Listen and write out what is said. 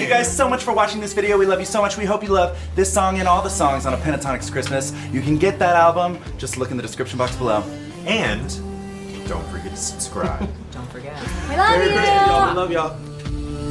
you guys so much for watching this video. We love you so much. We hope you love this song and all the songs on A Pentatonix Christmas. You can get that album. Just look in the description box below. And don't forget to subscribe. Don't forget. We love you. Merry Christmas, y'all. We love y'all.